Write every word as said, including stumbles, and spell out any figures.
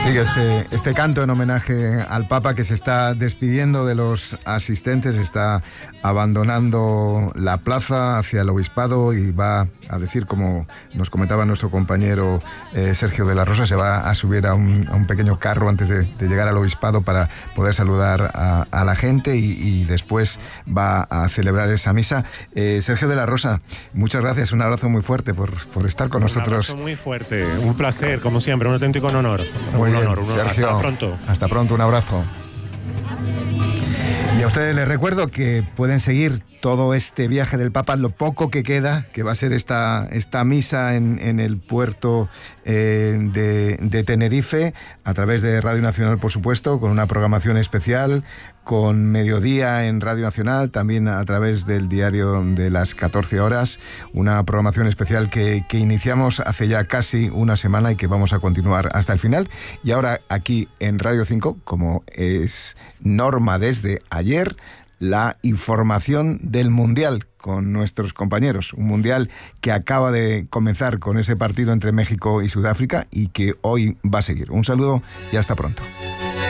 Sigue este, este canto en homenaje al Papa, que se está despidiendo de los asistentes, está abandonando la plaza hacia el obispado y va a decir, como nos comentaba nuestro compañero eh, Sergio de la Rosa, se va a subir a un, a un pequeño carro antes de, de llegar al obispado para poder saludar a, a la gente y, y después va a celebrar esa misa. Eh, Sergio de la Rosa, muchas gracias, un abrazo muy fuerte por, por estar con nosotros. Un abrazo muy fuerte, un placer, como siempre, un auténtico honor. Muy un bien, honor, un honor. Sergio, hasta pronto. Hasta pronto, un abrazo. Y a ustedes les recuerdo que pueden seguir todo este viaje del Papa, lo poco que queda, que va a ser esta, esta misa en, en el puerto eh, de, de Tenerife, a través de Radio Nacional, por supuesto, con una programación especial, con Mediodía en Radio Nacional, también a través del diario de las catorce horas, una programación especial que, que iniciamos hace ya casi una semana y que vamos a continuar hasta el final. Y ahora aquí en Radio cinco, como es norma desde ayer, la información del Mundial con nuestros compañeros. Un Mundial que acaba de comenzar con ese partido entre México y Sudáfrica y que hoy va a seguir. Un saludo y hasta pronto.